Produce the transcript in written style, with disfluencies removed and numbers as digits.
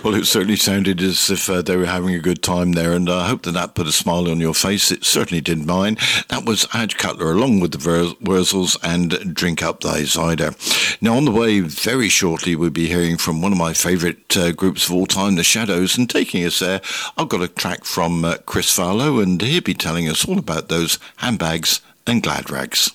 Well, it certainly sounded as if they were having a good time there, and I hope that put a smile on your face. It certainly did mine. That was Adge Cutler along with the Wurzels and Drink Up Thy Cider. Now, on the way, very shortly, we'll be hearing from one of my favourite groups of all time, The Shadows, and taking us there, I've got a track from Chris Farlow, and he'll be telling us all about those handbags and glad rags.